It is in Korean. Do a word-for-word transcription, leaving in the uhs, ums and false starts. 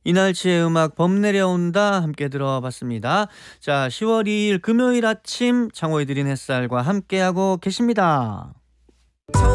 이날치의 음악 범 내려온다 함께 들어봤습니다. 자, 시월 이일 금요일 아침 창호이 드린 햇살과 함께하고 계십니다.